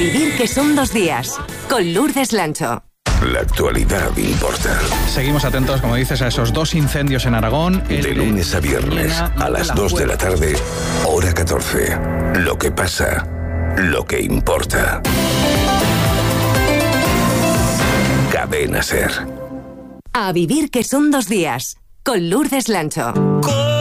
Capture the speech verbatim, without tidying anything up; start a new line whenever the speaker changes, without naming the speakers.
vivir que son dos días, con Lourdes Lancho.
La actualidad importa.
Seguimos atentos, como dices, a esos dos incendios en Aragón.
De lunes a viernes, a las dos de la tarde, hora catorce. Lo que pasa, lo que importa. Cadena SER.
A vivir que son dos días, con Lourdes Lancho.